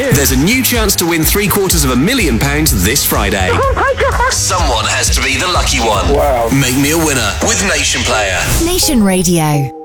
There's a new chance to win £750,000 this Friday. Oh my God. Someone has to be the lucky one. Wow. Make me a winner with Nation Player. Nation Radio.